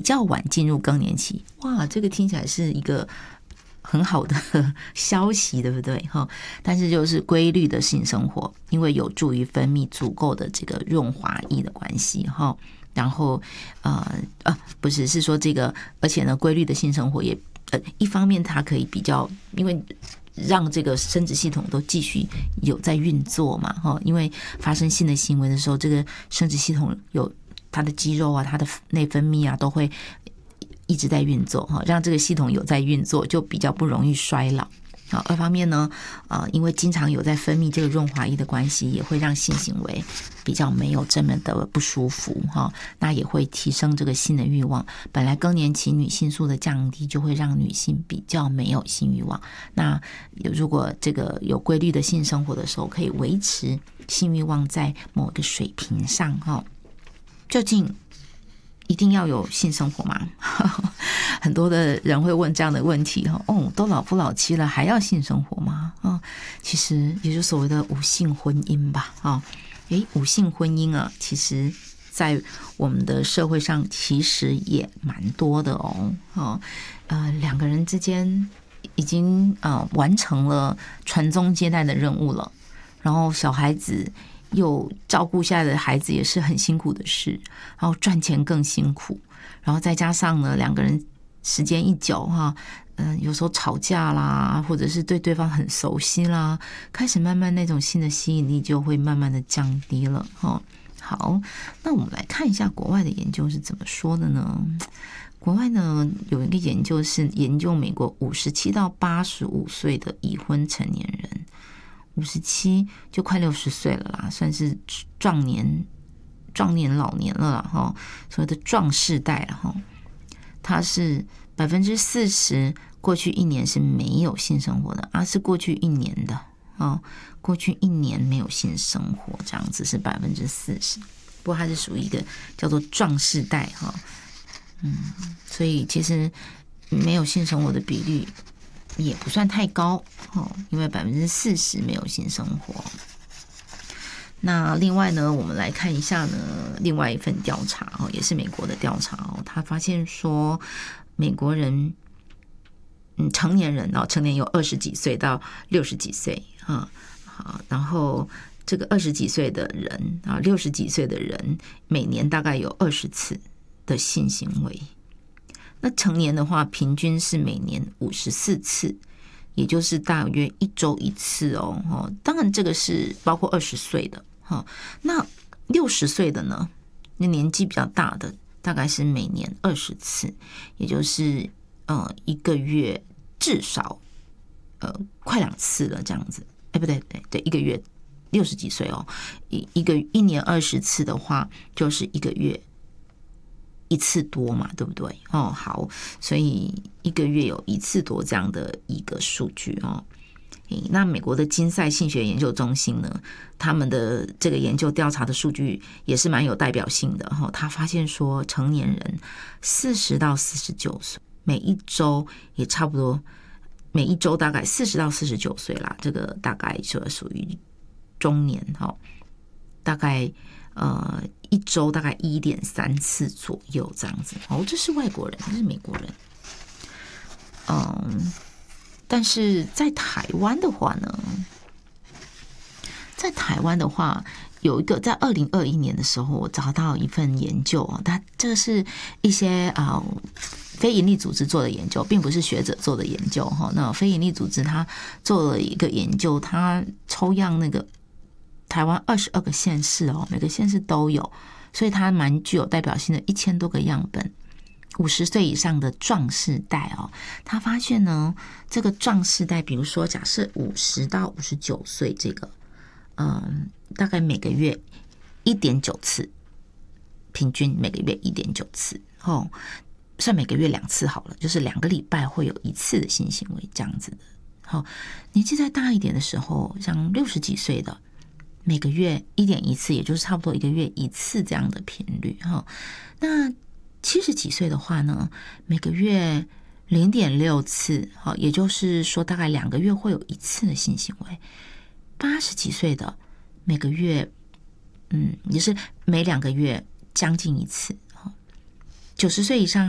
较晚进入更年期。哇，这个听起来是一个很好的消息，对不对？但是就是规律的性生活，因为有助于分泌足够的这个润滑液的关系。然后不是说这个，而且呢，规律的性生活也一方面它可以比较，因为让这个生殖系统都继续有在运作嘛，因为发生性的行为的时候，这个生殖系统有它的肌肉啊，它的内分泌啊，都会一直在运作，让这个系统有在运作，就比较不容易衰老。二方面呢，因为经常有在分泌这个润滑液的关系，也会让性行为比较没有这么的不舒服，那也会提升这个性的欲望。本来更年期女性素的降低，就会让女性比较没有性欲望。那如果这个有规律的性生活的时候，可以维持性欲望在某个水平上。究竟一定要有性生活吗？很多的人会问这样的问题，都老夫老妻了还要性生活吗？其实也就是所谓的无性婚姻吧。无性婚姻啊，其实在我们的社会上其实也蛮多的两个人之间已经完成了传宗接代的任务了，然后小孩子又照顾下来的孩子也是很辛苦的事，然后赚钱更辛苦，然后再加上呢，两个人时间一久有时候吵架啦，或者是对对方很熟悉啦，开始慢慢那种性的吸引力就会慢慢的降低了。好，那我们来看一下国外的研究是怎么说的呢？国外呢有一个研究是研究美国57到85岁的已婚成年人，57就快60岁了啦，算是壮年老年了啦，所谓的壮世代了。它是40%过去一年是没有性生活的，是过去一年的过去一年没有性生活，这样子是40%。不过它是属于一个叫做壮世代所以其实没有性生活的比率也不算太高因为40%没有性生活。那另外呢，我们来看一下呢，另外一份调查也是美国的调查他发现说美国人成年人成年有20几岁到60几岁然后这个20几岁的人60几岁的人每年大概有20次的性行为。那成年的话平均是每年54次，也就是大约1周1次当然这个是包括20岁的那60岁的呢，那年纪比较大的大概是每年20次，也就是一个月至少快2次了这样子。不对一个月60几岁一年20次的话，就是一个月1次多嘛，对不对好，所以一个月有1次多这样的一个数据那美国的金赛性学研究中心呢，他们的这个研究调查的数据也是蛮有代表性的他发现说成年人40到49岁每一周也差不多，每一周大概40到49岁啦，这个大概就属于中年大概一周大概 1.3 次左右这样子这是外国人，这是美国人但是在台湾的话呢，有一个在2021年的时候，我找到一份研究它这是一些非营利组织做的研究，并不是学者做的研究那非营利组织它做了一个研究，它抽样那个台湾22个县市每个县市都有，所以它蛮具有代表性的，1000多个样本。50岁以上的壮世代他发现呢，这个壮世代，比如说假设50到59岁这个大概每个月 1.9 次，平均每个月 1.9 次算每个月2次好了，就是2个礼拜会有1次的性行为这样子的年纪再大一点的时候，像60几岁的每个月 1.1 次，也就是差不多一个月1次这样的频率那70几岁的话呢，每个月 0.6 次也就是说大概2个月会有1次的性行为。80几岁的每个月也是每2个月将近1次。90岁以上